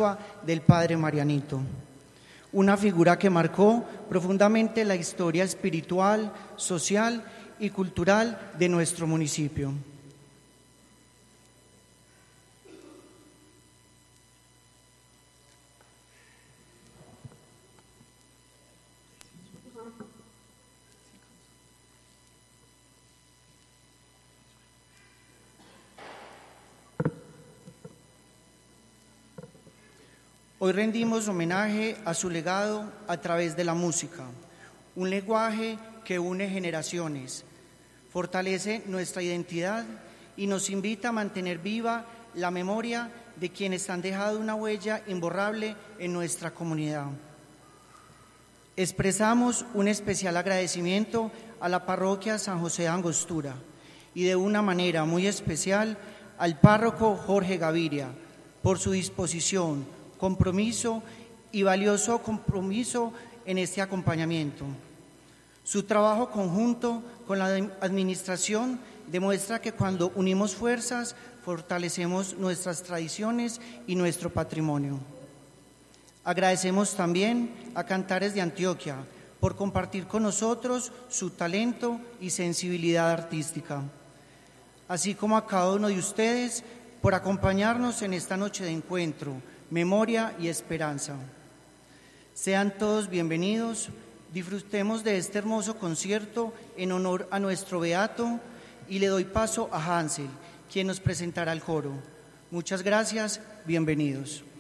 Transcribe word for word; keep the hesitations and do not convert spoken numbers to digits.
Pascua del Padre Marianito, una figura que marcó profundamente la historia espiritual, social y cultural de nuestro municipio. Hoy rendimos homenaje a su legado a través de la música, un lenguaje que une generaciones, fortalece nuestra identidad y nos invita a mantener viva la memoria de quienes han dejado una huella imborrable en nuestra comunidad. Expresamos un especial agradecimiento a la parroquia San José de Angostura y de una manera muy especial al párroco Jorge Gaviria por su disposición, compromiso y valioso compromiso en este acompañamiento. Su trabajo conjunto con la administración demuestra que cuando unimos fuerzas fortalecemos nuestras tradiciones y nuestro patrimonio. Agradecemos también a Cantares de Antioquia por compartir con nosotros su talento y sensibilidad artística, así como a cada uno de ustedes por acompañarnos en esta noche de encuentro, memoria y esperanza. Sean todos bienvenidos, disfrutemos de este hermoso concierto en honor a nuestro beato y le doy paso a Hansel, quien nos presentará el coro. Muchas gracias, bienvenidos.